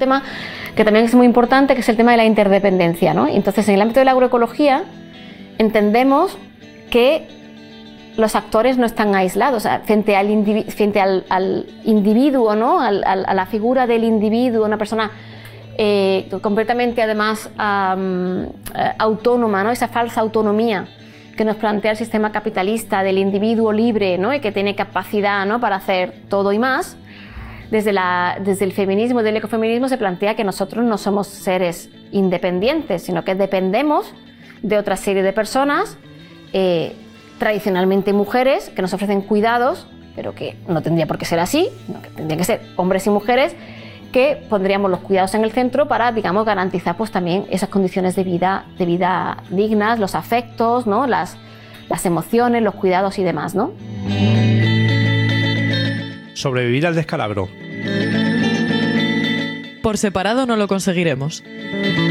tema que también es muy importante, que es el tema de la interdependencia, ¿no? Entonces, en el ámbito de la agroecología entendemos que los actores no están aislados, o sea, frente al individuo, ¿no? A la figura del individuo, una persona completamente además autónoma, ¿no? Esa falsa autonomía que nos plantea el sistema capitalista del individuo libre, ¿no? Y que tiene capacidad, ¿no? Para hacer todo y más. Desde el feminismo, del ecofeminismo, se plantea que nosotros no somos seres independientes, sino que dependemos de otra serie de personas, tradicionalmente mujeres, que nos ofrecen cuidados, pero que no tendría por qué ser así, sino que tendrían que ser hombres y mujeres, que pondríamos los cuidados en el centro para, digamos, garantizar pues también esas condiciones de vida dignas, los afectos, ¿no? Las emociones, los cuidados y demás, ¿no? Sobrevivir al descalabro. Por separado no lo conseguiremos.